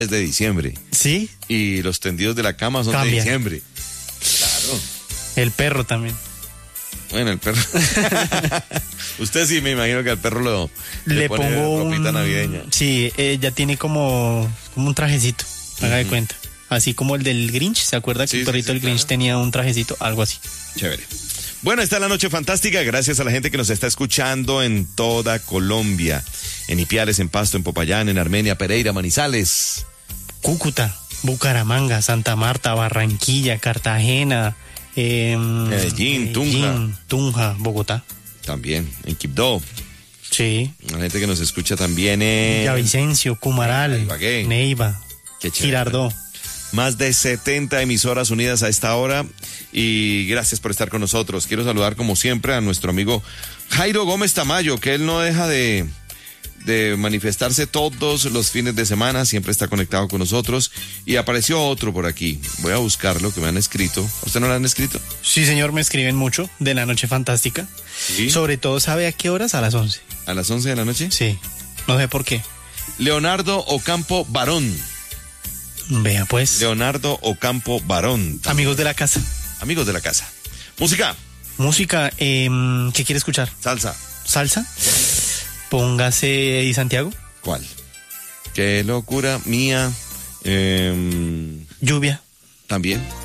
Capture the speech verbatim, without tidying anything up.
es de diciembre. ¿Sí? Y los tendidos de la cama son Cambian. de diciembre. Claro. El perro también. Bueno, el perro. Usted sí, me imagino que al perro lo Le, le pone pongo ropita un... navideña. Sí, eh, ya tiene como, como un trajecito, haga de cuenta. Así como el del Grinch, ¿se acuerda que Sí, el sí, perrito sí, del Grinch claro. tenía un trajecito? Algo así. Chévere. Bueno, está la noche fantástica. Gracias a la gente que nos está escuchando en toda Colombia. En Ipiales, en Pasto, en Popayán, en Armenia, Pereira, Manizales. Cúcuta, Bucaramanga, Santa Marta, Barranquilla, Cartagena, eh, Medellín, Tunja. Tunja, Bogotá. También en Quibdó. Sí. La gente que nos escucha también en Villavicencio, Cumaral, Ibagué. Neiva, Qué chévere. Girardó. Más de setenta emisoras unidas a esta hora y gracias por estar con nosotros. Quiero saludar como siempre a nuestro amigo Jairo Gómez Tamayo, que él no deja de, de manifestarse todos los fines de semana, siempre está conectado con nosotros y apareció otro por aquí. Voy a buscarlo, que me han escrito. ¿A usted no lo han escrito? Sí, señor, me escriben mucho de la noche fantástica. Sí. Sobre todo, ¿sabe a qué horas? A las once. ¿A las once de la noche? Sí, no sé por qué. Leonardo Ocampo Barón. Vea pues. Leonardo Ocampo Barón. Amigos de la casa. Amigos de la casa. Música. Música, eh, ¿qué quiere escuchar? Salsa. ¿Salsa? Póngase Eddie Santiago. ¿Cuál? Qué locura mía. Eh, Lluvia. también.